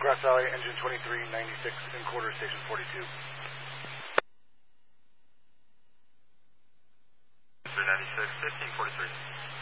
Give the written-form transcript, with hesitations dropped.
Grass Valley, engine 2396, in quarter, station 42. 396, 1543.